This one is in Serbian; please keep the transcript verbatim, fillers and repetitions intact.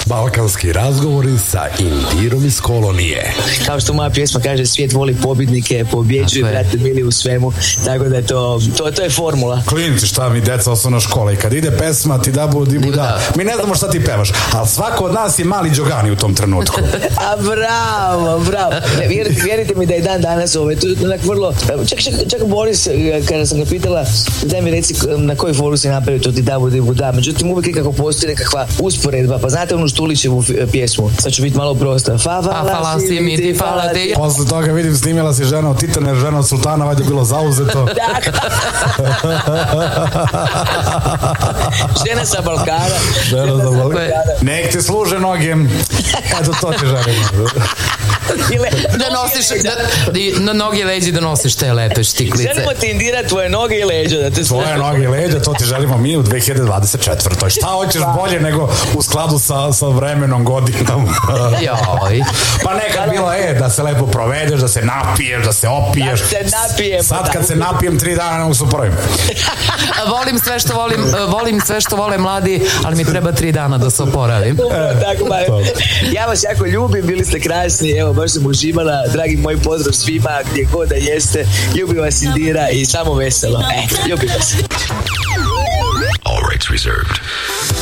Balkanski razgovori sa Indirom iz kolonije. Kao što moja pjesma kaže, svijet voli pobjednike, pobjeđuju, brate mili, u svemu. Tako da je to, to, to je formula. Klinici, šta mi deca osnovna škola, i kad ide pesma ti da budi buda. Mi ne znamo šta ti pevaš, ali svako od nas je mali Đogani u tom trenutku. A bravo, bravo. Ne, vjerite, vjerite mi da je dan danas ovaj, to je vrlo... Čak, čak, čak Boris, kada sam ga pitala, daj mi reci na koju foru si napravio to ti da budi buda. Međutim, uvijek nekako postoji nekakva usporedba. Pa znate onu Štulićevu pjesmu? Sad ću biti malo prosta. Fa, fala si mi ti, fala ti. Posle toga vidim, snimila si žena od Titane, žena od Sultana, valjda bilo zauzeto. Žena sa Balkana. Žena sa Balkana. Nek ti služe noge. Eto, to ti želim. Da nosiš, da, na noge i leđi da nosiš te lepe štiklice. Želimo ti, Indira, tvoje noge i leđa. Da te tvoje noge i leđa, to ti želimo mi u dve hiljade dvadeset četvrtoj. Šta hoćeš bolje nego u skladu sa, sa vremenom, godinom? Joj. Pa nekad bilo, e, da se lepo provedeš, da se napiješ, da se opiješ. Da se napijem. Sad kad se napijem tri dana, ne mogu se uporavim. Volim sve što volim, volim sve što vole mladi, ali mi treba tri dana da se oporavim. Tako, ba, ja vas jako ljubim, bili ste krasni, evo, baš sam uživala, dragi moj pozdrav svima, gdje god da jeste, ljubim vas, Indira, i samo veselo. E, ljubim vas. All rights reserved.